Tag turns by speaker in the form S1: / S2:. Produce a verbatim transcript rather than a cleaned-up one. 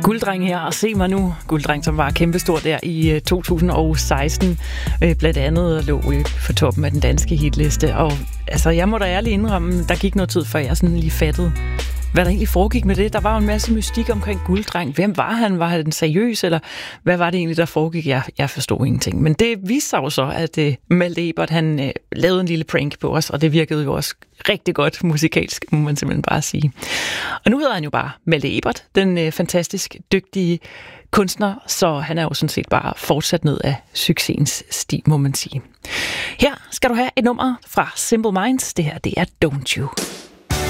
S1: Gulddreng her, og se mig nu. Gulddreng, som var kæmpestor der i to tusind og seksten. Blandt andet lå for toppen af den danske hitliste. Og altså, jeg må da ærligt indrømme, der gik noget tid, før jeg sådan lige fattede, hvad der egentlig foregik med det. Der var jo en masse mystik omkring Gulddreng. Hvem var han? Var han seriøs, eller hvad var det egentlig, der foregik? Jeg, jeg forstod ingenting. Men det viste sig jo så, at uh, Malte Ebert, han uh, lavede en lille prank på os, og det virkede jo også rigtig godt musikalsk, må man simpelthen bare sige. Og nu hedder han jo bare Malte Ebert, den uh, fantastisk dygtige kunstner, så han er jo sådan set bare fortsat ned af succesens sti, må man sige. Her skal du have et nummer fra Simple Minds. Det her, det er Don't You.